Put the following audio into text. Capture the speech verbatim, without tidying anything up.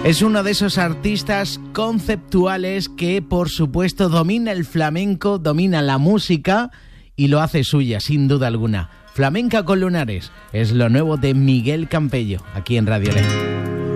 Es uno de esos artistas conceptuales que, por supuesto, domina el flamenco, domina la música y lo hace suya, sin duda alguna. Flamenca con lunares es lo nuevo de Miguel Campello, aquí en Radio Ley.